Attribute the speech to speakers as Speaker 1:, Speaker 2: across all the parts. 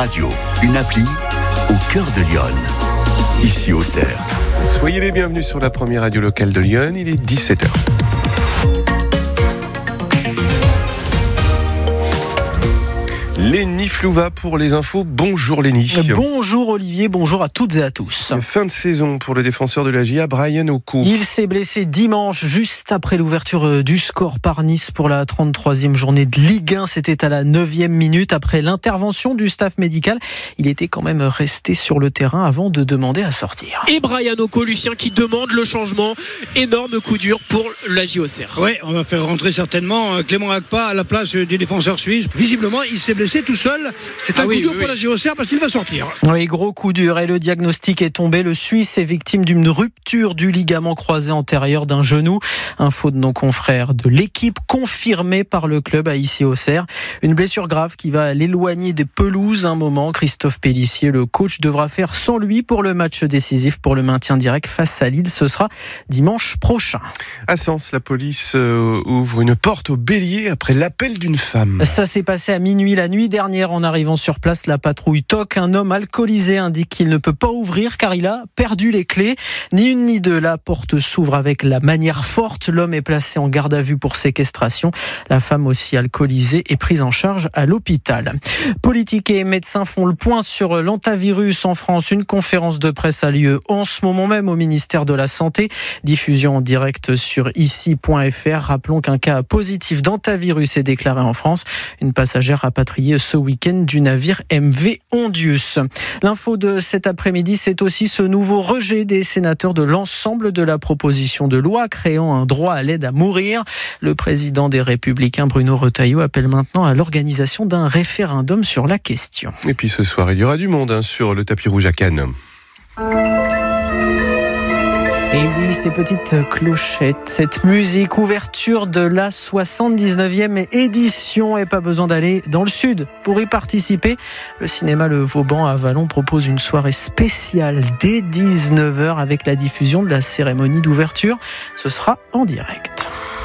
Speaker 1: Radio, une appli au cœur de Lyon, ici au Cerf.
Speaker 2: Soyez les bienvenus sur la première radio locale de Lyon, il est 17h. Lénie Flouva pour les infos. Bonjour Lénie.
Speaker 3: Bonjour Olivier, bonjour à toutes et à tous.
Speaker 2: Fin de saison pour le défenseur de la GIA, Brian Oko.
Speaker 3: Il s'est blessé dimanche, juste après l'ouverture du score par Nice pour la 33e journée de Ligue 1. C'était à la 9e minute. Après l'intervention du staff médical, il était quand même resté sur le terrain avant de demander à sortir.
Speaker 4: Et Brian Oko, Lucien, qui demande le changement. Énorme coup dur pour la JOCR.
Speaker 5: Oui, on va faire rentrer certainement Clément Agpa à la place du défenseur suisse. Visiblement, il s'est blessé tout seul. C'est un coup dur pour la JOCR parce qu'il va sortir.
Speaker 3: Oui, gros coup dur et le diagnostic est tombé. Le Suisse est victime d'une rupture du ligament croisé antérieur d'un genou. Info de nos confrères de l'équipe confirmée par le club à ici au Cerf. Une blessure grave qui va l'éloigner des pelouses un moment. Christophe Pélissier, le coach, devra faire sans lui pour le match décisif pour le maintien direct face à Lille. Ce sera dimanche prochain.
Speaker 2: À Sens, la police ouvre une porte au bélier après l'appel d'une femme.
Speaker 3: Ça s'est passé à minuit la nuit dernière. En arrivant sur place, la patrouille toque. Un homme alcoolisé indique qu'il ne peut pas ouvrir car il a perdu les clés. Ni une ni deux, la porte s'ouvre avec la manière forte. L'homme est placé en garde à vue pour séquestration. La femme, aussi alcoolisée, est prise en charge à l'hôpital. Politiques et médecins font le point sur l'hantavirus en France. Une conférence de presse a lieu en ce moment même au ministère de la Santé. Diffusion en direct sur ici.fr. Rappelons qu'un cas positif d'hantavirus est déclaré en France. Une passagère rapatriée ce week-end du navire MV Ondius. L'info de cet après-midi, c'est aussi ce nouveau rejet des sénateurs de l'ensemble de la proposition de loi créant un droit à l'aide à mourir. Le président des Républicains, Bruno Retailleau, appelle maintenant à l'organisation d'un référendum sur la question.
Speaker 2: Et puis ce soir, il y aura du monde sur le tapis rouge à Cannes.
Speaker 3: Et oui, ces petites clochettes, cette musique, ouverture de la 79e édition, et pas besoin d'aller dans le sud pour y participer. Le cinéma Le Vauban à Vallon propose une soirée spéciale dès 19h avec la diffusion de la cérémonie d'ouverture. Ce sera en direct.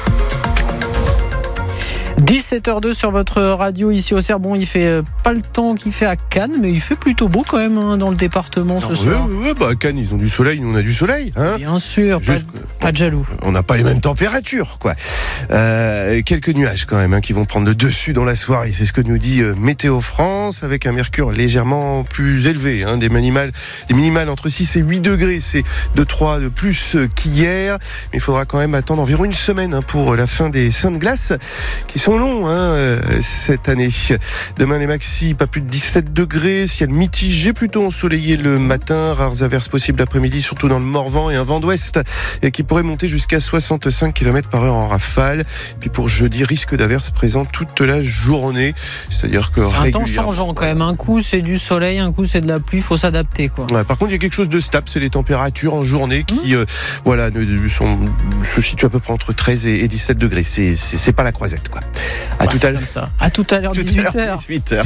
Speaker 3: 17h02 sur votre radio ici au Cerf. Bon, il fait pas le temps qu'il fait à Cannes, mais il fait plutôt beau quand même dans le département ce soir.
Speaker 2: Ouais, à Cannes, ils ont du soleil, nous on a du soleil.
Speaker 3: Bien sûr, pas de jaloux.
Speaker 2: On n'a pas les mêmes températures, quoi. Quelques nuages quand même qui vont prendre le dessus dans la soirée. C'est ce que nous dit Météo France, avec un mercure légèrement plus élevé. Des minimales entre 6 et 8 degrés. C'est 2-3 de plus qu'hier. Mais il faudra quand même attendre environ une semaine pour la fin des Saints de glace, qui sont longs cette année. Demain les maxi, pas plus de 17 degrés, ciel mitigé, plutôt ensoleillé le matin, rares averses possibles l'après-midi, surtout dans le Morvan, et un vent d'ouest qui pourrait monter jusqu'à 65 km/h en rafale. Puis pour jeudi, risque d'averses présent toute la journée, c'est-à-dire que
Speaker 3: un temps changeant quand même, un coup c'est du soleil, un coup c'est de la pluie, faut s'adapter quoi.
Speaker 2: Ouais, par contre il y a quelque chose de stable, c'est les températures en journée qui se situent à peu près entre 13 et 17 degrés, c'est pas la croisette quoi. À tout à l'heure.
Speaker 3: À tout à l'heure, 18h.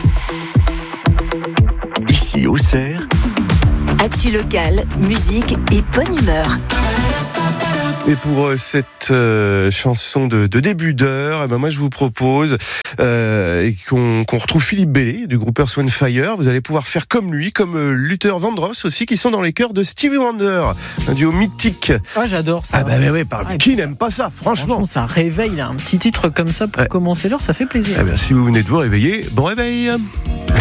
Speaker 1: Ici au Cerf.
Speaker 6: Actu locale, musique et bonne humeur.
Speaker 2: Et pour cette chanson de début d'heure, moi je vous propose qu'on retrouve Philippe Bellé du groupe Earth, Wind & Fire. Vous allez pouvoir faire comme lui, comme Luther Vandross aussi, qui sont dans les chœurs de Stevie Wonder, un duo mythique.
Speaker 3: Ah, j'adore ça.
Speaker 2: Qui n'aime pas ça, franchement.
Speaker 3: C'est un réveil, là, un petit titre comme ça pour commencer l'heure, ça fait plaisir.
Speaker 2: Si vous venez de vous réveiller, bon réveil.